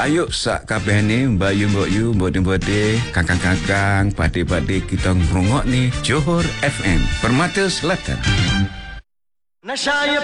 Ayuk sak kabeh ni Mbak Yu, mbode-mbode, kakang-kakang, pade-pade kita ngrungok ni Johor FM, Permata Selatan.